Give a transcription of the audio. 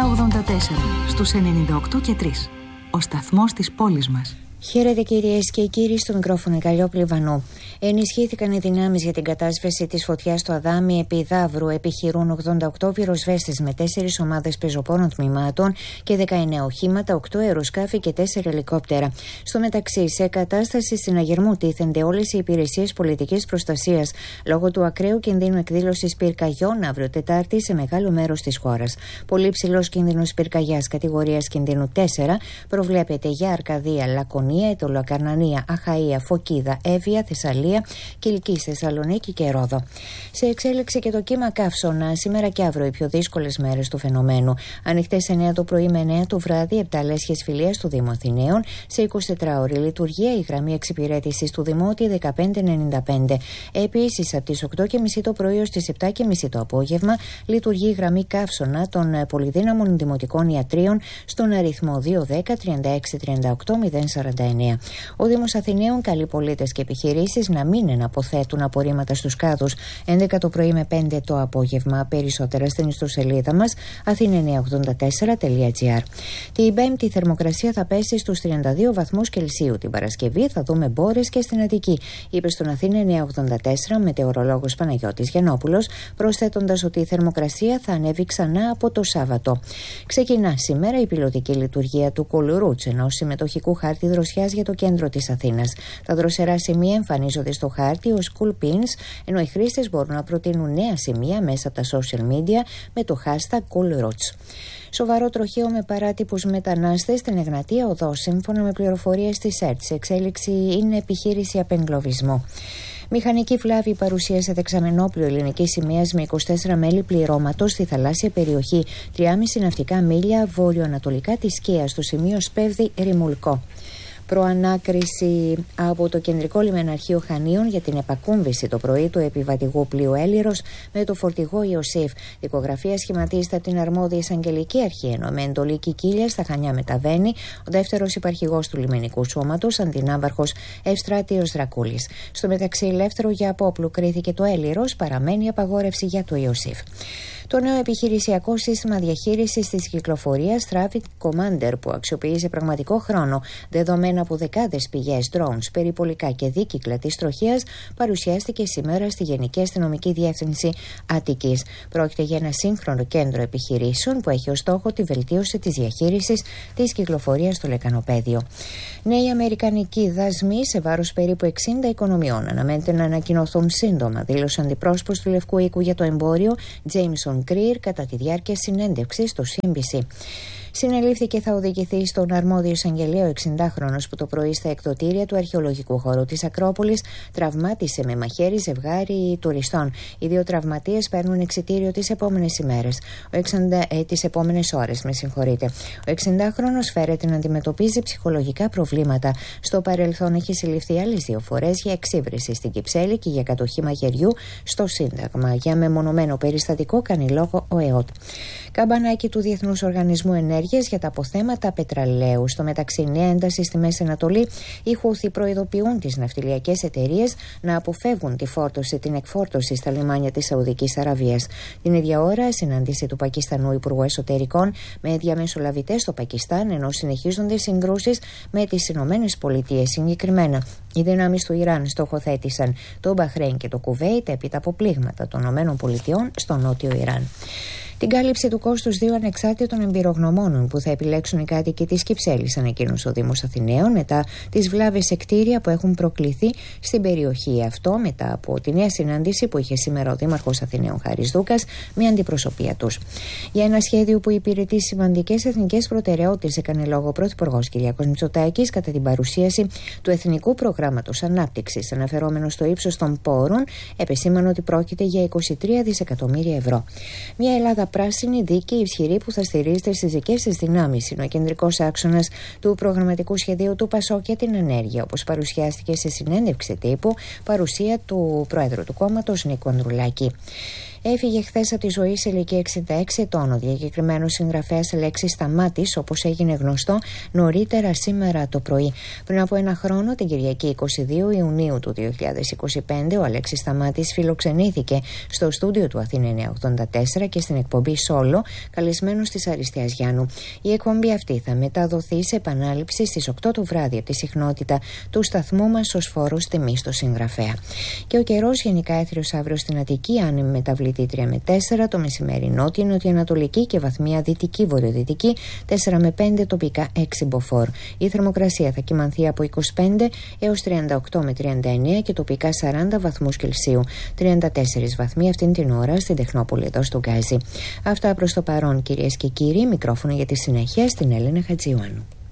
στους 98 και 3. Ο σταθμός της πόλης μας. Χαίρετε κυρίες και κύριοι, στο μικρόφωνο η Καλλιόπη Λιβανού. Ενισχύθηκαν οι δυνάμεις για την κατάσβεση της φωτιάς στο Αδάμι επί Δαύρου. Επιχειρούν 88 πυροσβέστες με 4 ομάδες πεζοπόρων τμήματων και 19 οχήματα, 8 αεροσκάφη και 4 ελικόπτερα. Στο μεταξύ, σε κατάσταση συναγερμού τίθενται όλες οι υπηρεσίες πολιτικής προστασίας λόγω του ακραίου κινδύνου εκδήλωσης πυρκαγιών αύριο Τετάρτη σε μεγάλο μέρος της χώρας. Πολύ ψηλός κίνδυνος πυρκαγιάς κατηγορίας κινδύνου 4 προβλέπεται για Αρκαδία, Λακωνία, Αιτωλοκαρνανία, Αχαΐα, Φωκίδα, Εύβοια, Θεσσαλία, Κιλκής, Θεσσαλονίκη και Ρόδο. Σε εξέλιξη και το κύμα καύσωνα, σήμερα και αύριο οι πιο δύσκολες μέρες του φαινομένου. Ανοιχτές 9 το πρωί με 9 το βράδυ, 7 λέσχες φιλίας του Δήμου Αθηναίων. Σε 24 ώρη λειτουργία η γραμμή εξυπηρέτησης του Δημότη 1595. Επίσης, από τις 8.30 το πρωί ως τις 7.30 το απόγευμα λειτουργεί η γραμμή καύσωνα των πολυδύναμων δημοτικών ιατρίων στον αριθμό 210 36 38 049. Ο Δήμος Αθηναίων καλεί πολίτες και επιχειρήσεις να μην εναποθέτουν απορρίμματα στους κάδους 11 το πρωί με 5 το απόγευμα. Περισσότερα στην ιστοσελίδα μας athena984.gr. Την Πέμπτη η θερμοκρασία θα πέσει στους 32 βαθμούς Κελσίου. Την Παρασκευή θα δούμε μπόρες και στην Αττική, είπε στον Αθήνα 984 μετεωρολόγος Παναγιώτης Γιαννόπουλος, προσθέτοντας ότι η θερμοκρασία θα ανέβει ξανά από το Σάββατο. Ξεκινά σήμερα η πιλωτική λειτουργία του Cool Routes, ενός συμμετοχικού χάρτη δροσιάς για το κέντρο της Αθήνας. Τα δροσερά σημεία εμφανίζονται στο χάρτη ως Cool Pins, ενώ οι χρήστες μπορούν να προτείνουν νέα σημεία μέσα από τα social media με το hashtag Cool Routes. Σοβαρό τροχαίο με παράτυπους μετανάστες στην Εγνατία Οδό, σύμφωνα με πληροφορίες της ΕΡΤ. Σε εξέλιξη είναι επιχείρηση απεγκλωβισμού. Μηχανική βλάβη παρουσίασε δεξαμενόπλοιο ελληνικής σημαίας με 24 μέλη πληρώματος στη θαλάσσια περιοχή 3,5 ναυτικά μίλια βορειοανατολικά της Σκέας, στο σημείο Σπέβδη Ρημουλκό. Προανάκριση από το Κεντρικό Λιμεναρχείο Χανίων για την επακούμβηση το πρωί του επιβατηγού πλοίου Έλιρος με το φορτηγό Ιωσήφ. Δικογραφία σχηματίζεται από την αρμόδια εισαγγελική αρχή, ενώ με εντολή Κικίλια στα Χανιά μεταβαίνει ο δεύτερος υπαρχηγός του λιμενικού σώματος, αντινάβαρχος Ευστράτιος Δρακούλης. Στο μεταξύ, ελεύθερο για απόπλου κρίθηκε το Έλιρος, παραμένει απαγόρευση για το Ιωσήφ. Το νέο επιχειρησιακό σύστημα διαχείρισης της κυκλοφορίας Traffic Commander, που αξιοποιεί σε πραγματικό χρόνο δεδομένα από δεκάδες πηγές, drones, περιπολικά και δίκυκλα της τροχίας, παρουσιάστηκε σήμερα στη Γενική Αστυνομική Διεύθυνση Αττικής. Πρόκειται για ένα σύγχρονο κέντρο επιχειρήσεων που έχει ως στόχο τη βελτίωση της διαχείρισης της κυκλοφορίας στο λεκανοπέδιο. Νέοι αμερικανικοί δασμοί σε βάρος περίπου 60 οικονομιών αναμένεται να ανακοινωθούν σύντομα, δήλωσε αντιπρόσωπος του Λευκού Οίκου για το εμπόριο Jameson Greer κατά τη διάρκεια συνέντευξης στο CNBC. Συνελήφθη και θα οδηγηθεί στον αρμόδιο εισαγγελέα ο 60χρονος που το πρωί στα εκδοτήρια του αρχαιολογικού χώρου της Ακρόπολης τραυμάτισε με μαχαίρι ζευγάρι τουριστών. Οι δύο τραυματίες παίρνουν εξιτήριο τις επόμενες ημέρες. Τις επόμενες ώρες, με συγχωρείτε. Ο 60χρονος φέρεται να αντιμετωπίζει ψυχολογικά προβλήματα. Στο παρελθόν έχει συλληφθεί άλλες 2 φορές για εξύβριση στην Κυψέλη και για κατοχή μαχαιριού στο Σύνταγμα. Για μεμονωμένο περιστατικό κάνει λόγο ο ΕΟΤ. Καμπανάκι του Διεθνούς Οργανισμού Ενέργειας για τα αποθέματα πετραλαίου. Στο μεταξύ, νέα ένταση στη Μέση Ανατολή. Οι Χούθι προειδοποιούν τις ναυτιλιακές εταιρείες να αποφεύγουν τη φόρτωση, την εκφόρτωση στα λιμάνια της Σαουδικής Αραβίας. Την ίδια ώρα, συνάντηση του Πακιστανού Υπουργού Εσωτερικών με διαμεσολαβητές στο Πακιστάν, ενώ συνεχίζονται συγκρούσεις με τις Ηνωμένες Πολιτείες. Συγκεκριμένα, οι δυνάμεις του Ιράν στοχοθέτησαν το Μπαχρέιν και το Κουβέιτ έπειτα από πλήγματα των ΗΠΑ στο νότιο Ιράν. Την κάλυψη του κόστους 2 ανεξάρτητων εμπειρογνωμόνων που θα επιλέξουν οι κάτοικοι της Κυψέλης, ανακοίνωσε ο Δήμος Αθηναίων μετά τις βλάβες σε κτίρια που έχουν προκληθεί στην περιοχή. Αυτό μετά από τη νέα συνάντηση που είχε σήμερα ο Δήμαρχος Αθηναίων Χάρης Δούκας με αντιπροσωπεία τους. Για ένα σχέδιο που υπηρετεί σημαντικές εθνικές προτεραιότητες, έκανε λόγο ο Πρωθυπουργός Κυριάκος Μητσοτάκης κατά την παρουσίαση του Εθνικού Προγράμματος Ανάπτυξης. Αναφερόμενο στο ύψος των πόρων, επεσήμανε ότι πρόκειται για 23 δισεκατομμύρια ευρώ. Μια Ελλάδα πράσινη, δίκαιη, ισχυρή που θα στηρίζεται στις δικές της δυνάμεις είναι ο κεντρικός άξονας του προγραμματικού σχεδίου του ΠΑΣΟΚ για την ενέργεια, όπως παρουσιάστηκε σε συνέντευξη τύπου παρουσία του Πρόεδρου του κόμματος Νίκου Ανδρουλάκη. Έφυγε χθες από τη ζωή σε ηλικία 66 ετών ο διακεκριμένος συγγραφέας Αλέξης Σταμάτης, όπως έγινε γνωστό νωρίτερα σήμερα το πρωί. Πριν από ένα χρόνο, την Κυριακή 22 Ιουνίου του 2025, ο Αλέξης Σταμάτης φιλοξενήθηκε στο στούντιο του Αθήνα 984 και στην εκπομπή Σόλο, καλεσμένος της Αριστείας Γιάννου. Η εκπομπή αυτή θα μεταδοθεί σε επανάληψη στις 8 το βράδυ από τη συχνότητα του σταθμού μας ως φόρος τιμής στο συγγραφέα. Και ο καιρός γενικά έθριος αύριο στην Αττική, άνεμη μεταβλητή 3 με 4, το μεσημέρι νότια, νοτιοανατολική και βαθμία δυτική βορειοδυτική 4 με 5, τοπικά 6 μποφόρ. Η θερμοκρασία θα κυμανθεί από 25 έως 38 με 39 και τοπικά 40 βαθμούς Κελσίου. 34 βαθμοί αυτήν την ώρα στην Τεχνόπολη εδώ στο Γκάζι. Αυτά προς το παρόν, κυρίες και κύριοι. Μικρόφωνο για τη συνέχεια στην Έλενα Χατζιωάννου.